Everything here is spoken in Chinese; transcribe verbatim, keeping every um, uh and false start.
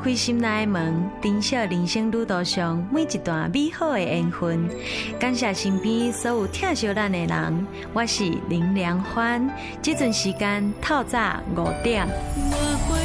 开心来的门，珍惜人生旅途上每一段美好的缘分。感谢身边所有疼惜咱的人，我是林良欢。这阵时间透早五点。